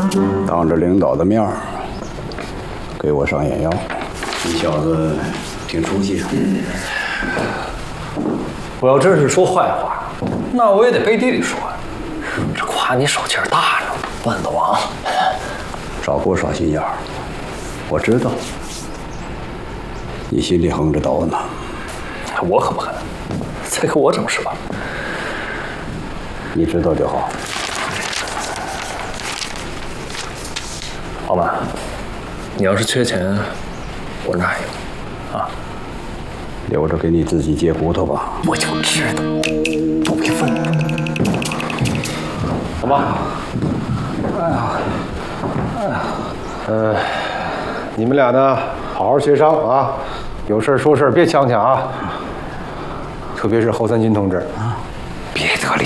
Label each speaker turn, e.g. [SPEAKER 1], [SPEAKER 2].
[SPEAKER 1] 当着领导的面儿给我上眼药，你小子挺出息啊！
[SPEAKER 2] 我要真是说坏话，那我也得背地里说。这夸你手气儿大呢，万子王。
[SPEAKER 1] 少给我耍心眼儿！我知道你心里横着刀呢。
[SPEAKER 2] 我可不狠，再给我整是吧？
[SPEAKER 1] 你知道就好。
[SPEAKER 2] 老板，你要是缺钱，我这儿还有啊。
[SPEAKER 1] 留着给你自己接骨头吧。
[SPEAKER 2] 我就知道，都别问了。好吧。
[SPEAKER 3] 你们俩呢，好好协商啊，有事说事，别呛呛啊。特别是侯三金同志，